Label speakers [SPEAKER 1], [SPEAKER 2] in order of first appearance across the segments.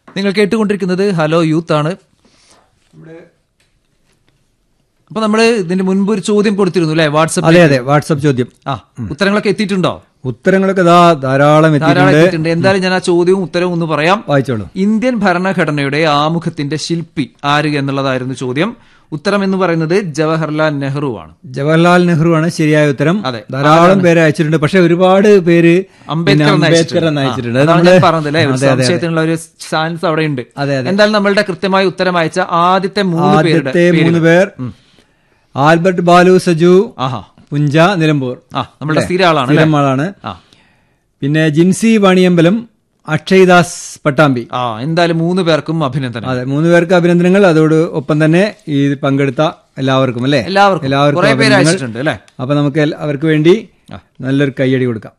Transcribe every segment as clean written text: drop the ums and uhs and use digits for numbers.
[SPEAKER 1] നിങ്ങൾ കേട്ടുകൊണ്ടിരിക്കുന്നത് hello youth ആണ്. അപ്പൊ നമ്മള് ഇതിന്റെ മുൻപ് ഒരു ചോദ്യം കൊടുത്തിരുന്നു അല്ലെ, വാട്സ്ആപ്പ്.
[SPEAKER 2] അതെ, വാട്സ്ആപ്പ് ചോദ്യം.
[SPEAKER 1] ഉത്തരങ്ങളൊക്കെ എത്തിയിട്ടുണ്ടോ?
[SPEAKER 2] ഉത്തരങ്ങളൊക്കെ ധാരാളം എത്തിയിട്ടുണ്ട്.
[SPEAKER 1] എന്തായാലും ഞാൻ ആ ചോദ്യവും ഉത്തരവും ഒന്ന് പറയാം.
[SPEAKER 2] വായിച്ചോളൂ.
[SPEAKER 1] ഇന്ത്യൻ ഭരണഘടനയുടെ ആമുഖത്തിന്റെ ശില്പി ആര് എന്നുള്ളതായിരുന്നു ചോദ്യം. ഉത്തരം എന്ന് പറയുന്നത് ജവഹർലാൽ നെഹ്റു ആണ്.
[SPEAKER 2] ജവഹർലാൽ നെഹ്റു ആണ് ശരിയായ ഉത്തരം.
[SPEAKER 1] അതെ,
[SPEAKER 2] ധാരാളം പേര് അയച്ചിട്ടുണ്ട്. പക്ഷെ ഒരുപാട് പേര് അംബേദ്കർ അയച്ചിട്ടുണ്ട്.
[SPEAKER 1] പറഞ്ഞല്ലേ, സംശയത്തിനുള്ള ഒരു ചാൻസ് അവിടെ ഉണ്ട്. എന്തായാലും നമ്മളുടെ കൃത്യമായ ഉത്തരം അയച്ച ആദ്യത്തെ മൂന്ന് പേർ
[SPEAKER 2] ആൽബർട്ട് ബാലു സജു, പുഞ്ച, നിലമ്പൂർ.
[SPEAKER 1] നമ്മുടെ സ്ഥിരമാണ്.
[SPEAKER 2] പിന്നെ ജിൻസി വാണിയമ്പലം, അക്ഷയ്ദാസ് പട്ടാമ്പി.
[SPEAKER 1] എന്തായാലും 3 പേർക്കും അഭിനന്ദനം.
[SPEAKER 2] അതെ, 3 പേർക്ക് അഭിനന്ദനങ്ങൾ. അതോട് ഒപ്പം തന്നെ ഈ പങ്കെടുത്ത എല്ലാവർക്കും അല്ലെ,
[SPEAKER 1] എല്ലാവർക്കും.
[SPEAKER 2] അപ്പൊ നമുക്ക് അവർക്ക് വേണ്ടി നല്ലൊരു കയ്യടി കൊടുക്കാം.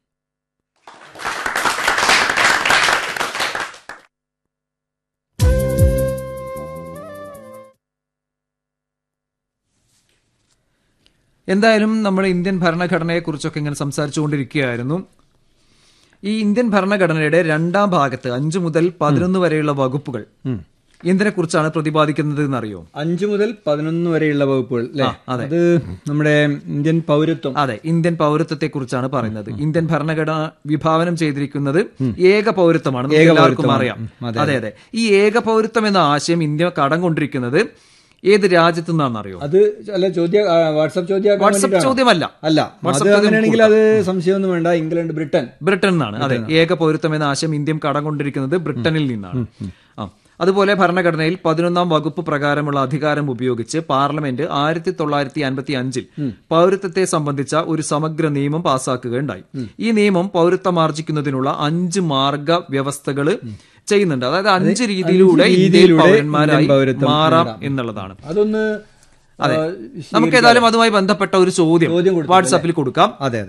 [SPEAKER 1] എന്തായാലും നമ്മൾ ഇന്ത്യൻ ഭരണഘടനയെ കുറിച്ചൊക്കെ ഇങ്ങനെ സംസാരിച്ചുകൊണ്ടിരിക്കുകയായിരുന്നു. ഈ ഇന്ത്യൻ ഭരണഘടനയുടെ 2ാം ഭാഗത്ത് 5 മുതൽ 11 വരെയുള്ള വകുപ്പുകൾ എന്തിനെ കുറിച്ചാണ് പ്രതിപാദിക്കുന്നത് എന്നറിയോ?
[SPEAKER 2] 5 മുതൽ 11 വരെയുള്ള വകുപ്പുകൾ. അത് നമ്മുടെ ഇന്ത്യൻ പൗരത്വം.
[SPEAKER 1] അതെ, ഇന്ത്യൻ പൗരത്വത്തെ കുറിച്ചാണ് പറയുന്നത്. ഇന്ത്യൻ ഭരണഘടന വിഭാവനം ചെയ്തിരിക്കുന്നത് ഏക പൗരത്വമാണ്, എല്ലാവർക്കും അറിയാം. അതെ, ഈ ഏക പൗരത്വം എന്ന ആശയം ഇന്ത്യ കടം കൊണ്ടിരിക്കുന്നത് ഏത് രാജ്യത്തു നിന്നാണെന്നറിയോ?
[SPEAKER 2] അത് വാട്സ്ആപ്പ് ചോദ്യമല്ല.
[SPEAKER 1] അങ്ങനെയാണെങ്കിൽ
[SPEAKER 2] അത് സംശയമൊന്നും വേണ്ട. ഇംഗ്ലണ്ട്,
[SPEAKER 1] ബ്രിട്ടൻ എന്നാണ്. അതെ, ഏക പൗരത്വം എന്ന ആശയം ഇന്ത്യ കടം കൊണ്ടിരിക്കുന്നത് ബ്രിട്ടനിൽ നിന്നാണ്. അതുപോലെ ഭരണഘടനയിൽ 11ാം വകുപ്പ് പ്രകാരമുള്ള അധികാരം ഉപയോഗിച്ച് പാർലമെന്റ് 1955 പൗരത്വത്തെ സംബന്ധിച്ച ഒരു സമഗ്ര നിയമം പാസാക്കുകയുണ്ടായി. ഈ നിയമം പൗരത്വമാർജിക്കുന്നതിനുള്ള 5 മാർഗ വ്യവസ്ഥകള് ചെയ്യുന്നുണ്ട്. അതായത് 5 രീതിയിലൂടെ ഇന്ത്യയിൽ പൗരന്മാരായി മാറാം എന്നുള്ളതാണ്. അതെ, നമുക്ക് ഏതായാലും അതുമായി ബന്ധപ്പെട്ട ഒരു ചോദ്യം വാട്സാപ്പിൽ കൊടുക്കാം.
[SPEAKER 2] അതെ,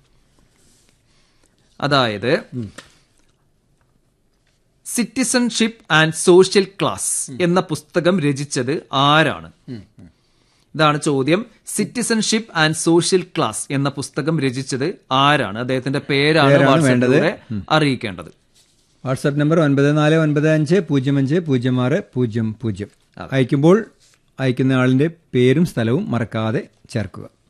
[SPEAKER 1] അതായത് സിറ്റിസൺഷിപ്പ് ആൻഡ് സോഷ്യൽ ക്ലാസ് എന്ന പുസ്തകം രചിച്ചത് ആരാണ്? ഇതാണ് ചോദ്യം. സിറ്റിസൺഷിപ്പ് ആൻഡ് സോഷ്യൽ ക്ലാസ് എന്ന പുസ്തകം രചിച്ചത് ആരാണ്? അദ്ദേഹത്തിന്റെ പേരാണ് വാട്സാപ്പിലൂടെ അറിയിക്കേണ്ടത്.
[SPEAKER 2] WhatsApp number 9495050600. അയക്കുമ്പോൾ അയക്കുന്ന ആളിന്റെ പേരും സ്ഥലവും മറക്കാതെ ചേർക്കുക.